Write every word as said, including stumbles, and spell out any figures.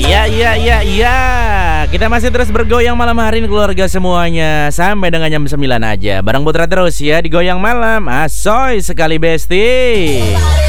Ya, ya, ya, ya. Kita masih terus bergoyang malam hari ini keluarga semuanya. Sampai dengan jam sembilan aja. Bareng Putra terus ya di Goyang Malam. Asoy sekali besti.